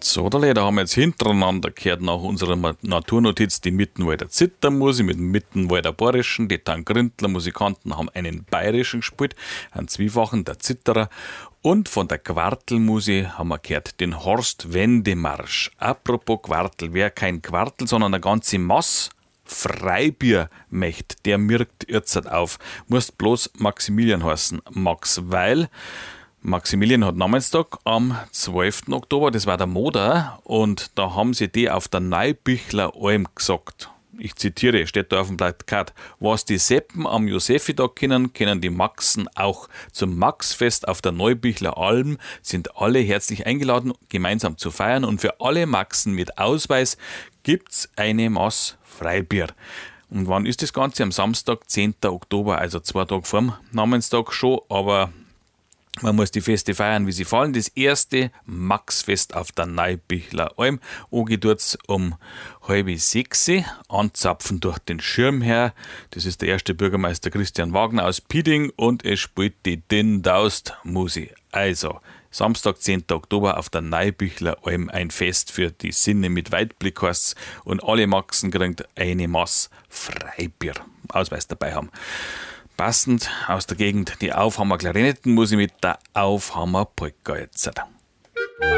So, da haben wir jetzt hintereinander gehört nach unserer Naturnotiz die Mittenwalder Zittermusik mit dem Mittenwalder Bayerischen. Die Tangrindler Musikanten haben einen bayerischen gespielt, einen zweifachen, der Zitterer. Und von der Quartelmusik haben wir gehört den Horst Wendemarsch. Apropos Quartel, wer kein Quartel, sondern eine ganze Masse Freibier möchte, der mirkt jetzt auf. Muss bloß Maximilian heißen. Max, weil Maximilian hat Namenstag am 12. Oktober, das war der Moder, und da haben sie die auf der Neubichler Alm gesagt. Ich zitiere, steht da auf dem Plakat: Was die Seppen am Josefitag kennen, kennen die Maxen auch. Zum Maxfest auf der Neubichler Alm sind alle herzlich eingeladen, gemeinsam zu feiern, und für alle Maxen mit Ausweis gibt's eine Maß Freibier. Und wann ist das Ganze? Am Samstag, 10. Oktober, also 2 Tage vorm Namenstag schon, aber man muss die Feste feiern, wie sie fallen. Das erste Maxfest auf der Neubichler Alm. Angeht tut's um 5:30, anzapfen durch den Schirmherr. Das ist der erste Bürgermeister Christian Wagner aus Pieding, und es spielt die Din-Daust-Musik. Also, Samstag, 10. Oktober auf der Neubichler Alm, ein Fest für die Sinne mit Weitblick heißt's, und alle Maxen kriegen eine Maß Freibier, Ausweis dabei haben. Passend aus der Gegend die Aufhammer Klarinettenmusik mit der Aufhammer Polka jetzt.